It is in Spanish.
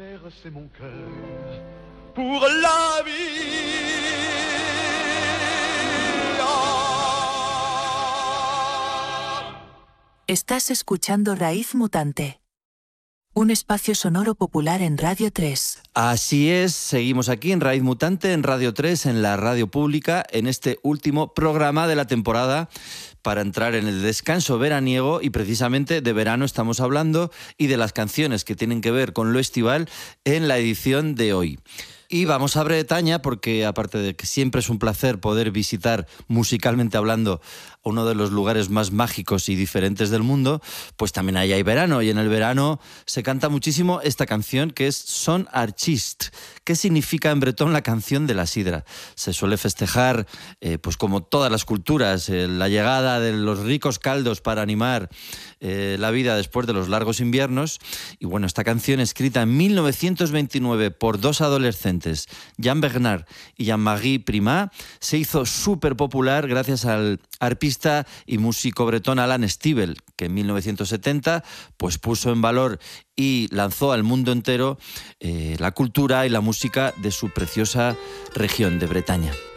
C'est mon cœur pour la vie. Estás escuchando Raíz Mutante, un espacio sonoro popular en Radio 3. Así es, seguimos aquí en Raíz Mutante, en Radio 3, en la radio pública, en este último programa de la temporada para entrar en el descanso veraniego, y precisamente de verano estamos hablando y de las canciones que tienen que ver con lo estival en la edición de hoy. Y vamos a Bretaña porque, aparte de que siempre es un placer poder visitar, musicalmente hablando, uno de los lugares más mágicos y diferentes del mundo, pues también ahí hay verano, y en el verano se canta muchísimo esta canción que es Son Artist, que significa en bretón la canción de la sidra. Se suele festejar, pues como todas las culturas, la llegada de los ricos caldos para animar la vida después de los largos inviernos. Y bueno, esta canción, escrita en 1929 por dos adolescentes, Jean Bernard y Jean-Marie Primat, se hizo súper popular gracias al arpista y músico bretón Alan Stivell, que en 1970 pues puso en valor y lanzó al mundo entero la cultura y la música de su preciosa región de Bretaña.